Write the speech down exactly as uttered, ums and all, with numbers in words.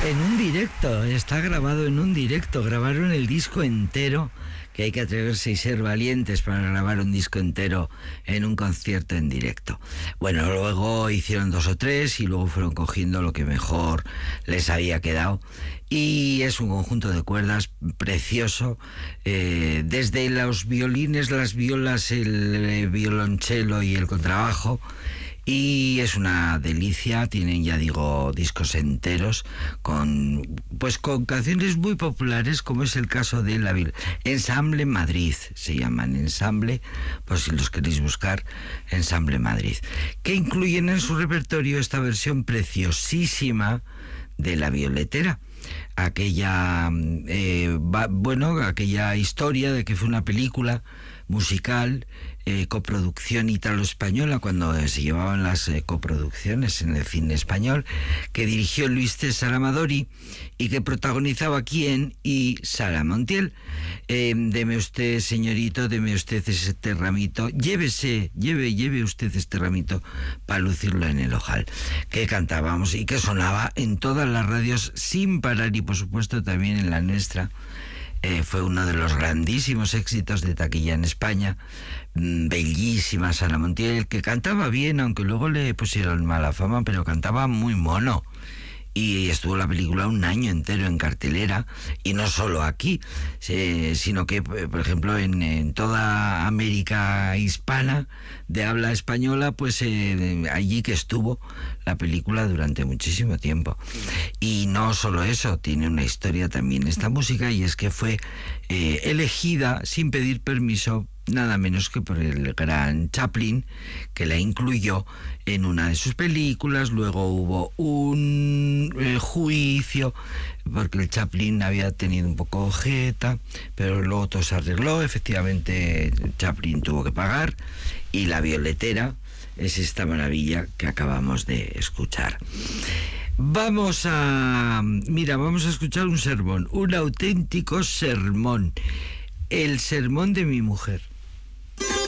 En un directo, está grabado en un directo. Grabaron el disco entero, que hay que atreverse y ser valientes para grabar un disco entero en un concierto en directo. Bueno, luego hicieron dos o tres y luego fueron cogiendo lo que mejor les había quedado. Y es un conjunto de cuerdas precioso, eh, desde los violines, las violas, el eh, violonchelo y el contrabajo. Y es una delicia. Tienen, ya digo, discos enteros con pues con canciones muy populares, como es el caso de la Ensamble Madrid, se llaman Ensamble, pues si los queréis buscar, Ensamble Madrid, que incluyen en su repertorio esta versión preciosísima de La Violetera, aquella eh, va, bueno, aquella historia de que fue una película musical, eh, coproducción italo-española, cuando se llevaban las eh, coproducciones en el cine español, que dirigió Luis César Amadori y que protagonizaba Quién y Sara Montiel. Eh, deme usted, señorito, deme usted este ramito, llévese, lleve, lleve usted este ramito para lucirlo en el ojal, que cantábamos y que sonaba en todas las radios sin parar, y por supuesto también en la nuestra. Eh, fue uno de los grandísimos éxitos de taquilla en España. Mm, bellísima Sara Montiel, que cantaba bien, aunque luego le pusieron mala fama, pero cantaba muy mono. Y estuvo la película un año entero en cartelera, y no solo aquí, eh, sino que, por ejemplo, en, en toda América hispana, de habla española, pues eh, allí que estuvo la película durante muchísimo tiempo. Y no solo eso, tiene una historia también esta música, y es que fue eh, elegida sin pedir permiso, nada menos que por el gran Chaplin, que la incluyó en una de sus películas. Luego hubo un eh, juicio, porque el Chaplin había tenido un poco jeta, pero luego todo se arregló. Efectivamente, Chaplin tuvo que pagar, y La Violetera es esta maravilla que acabamos de escuchar. Vamos a... Mira, vamos a escuchar un sermón, un auténtico sermón. El sermón de mi mujer.